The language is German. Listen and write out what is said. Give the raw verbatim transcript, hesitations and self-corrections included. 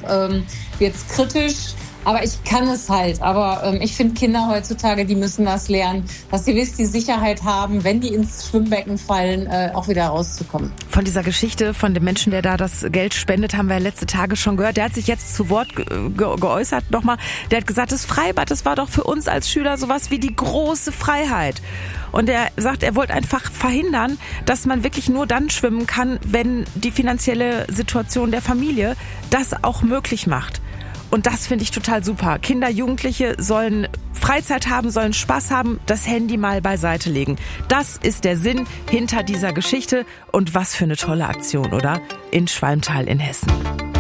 ähm, wird's kritisch. Aber ich kann es halt. Aber ähm, ich finde, Kinder heutzutage, die müssen das lernen, dass sie wisst, die Sicherheit haben, wenn die ins Schwimmbecken fallen, äh, auch wieder rauszukommen. Von dieser Geschichte, von dem Menschen, der da das Geld spendet, haben wir letzte Tage schon gehört. Der hat sich jetzt zu Wort ge- ge- geäußert nochmal. Der hat gesagt, das Freibad, das war doch für uns als Schüler sowas wie die große Freiheit. Und er sagt, er wollte einfach verhindern, dass man wirklich nur dann schwimmen kann, wenn die finanzielle Situation der Familie das auch möglich macht. Und das finde ich total super. Kinder, Jugendliche sollen Freizeit haben, sollen Spaß haben, das Handy mal beiseite legen. Das ist der Sinn hinter dieser Geschichte. Und was für eine tolle Aktion, oder? In Schwalmtal in Hessen.